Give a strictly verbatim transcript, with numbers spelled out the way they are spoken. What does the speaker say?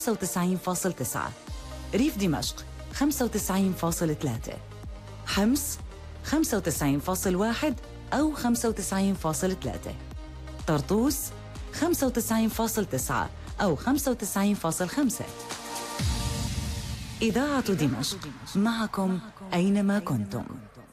خمسة وتسعين فاصلة تسعة، ريف دمشق خمسة وتسعين فاصلة ثلاثة، حمص خمسة وتسعين فاصلة واحد أو خمسة وتسعين فاصلة ثلاثة، طرطوس خمسة وتسعين فاصلة تسعة أو خمسة وتسعين فاصلة خمسة. إذاعة دمشق معكم أينما كنتم.